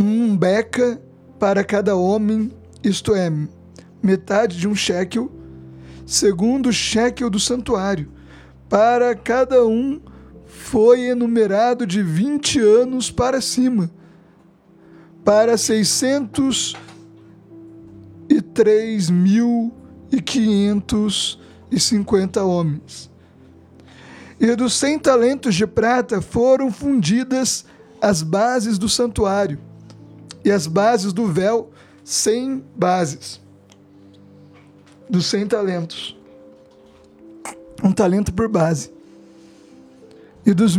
beca para cada homem, isto é, metade de um shekel, segundo o shekel do santuário. Para cada um foi enumerado de 20 anos para cima, para 603.550 homens. E dos 100 talentos de prata foram fundidas as bases do santuário, e as bases do véu, 100 bases, dos 100 talentos. Um talento por base. E dos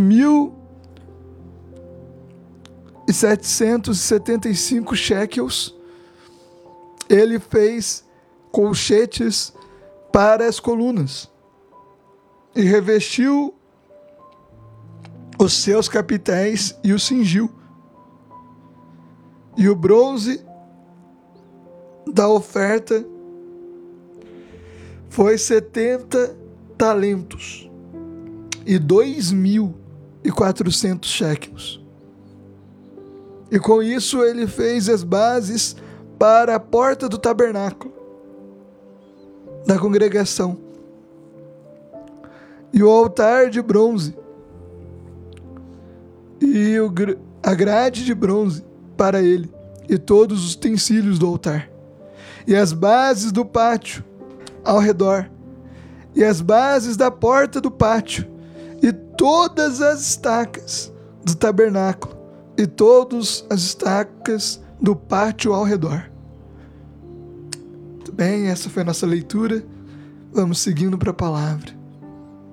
1.775 shekels, ele fez colchetes para as colunas e revestiu os seus capitéis e os cingiu. E o bronze da oferta foi 70 talentos e 2.400 shekels. E com isso ele fez as bases para a porta do tabernáculo da congregação e o altar de bronze e a grade de bronze para ele e todos os utensílios do altar e as bases do pátio ao redor e as bases da porta do pátio e todas as estacas do tabernáculo e todas as estacas do pátio ao redor. Muito bem, essa foi a nossa leitura. Vamos seguindo para a palavra.